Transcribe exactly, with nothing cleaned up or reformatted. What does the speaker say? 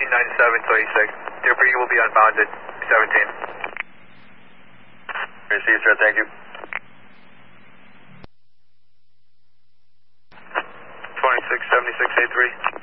fourteen ninety-seven to eighty-six. Debris will be unbound at seventeen. Receive, sir. Thank you. twenty-six seventy-six eighty-three.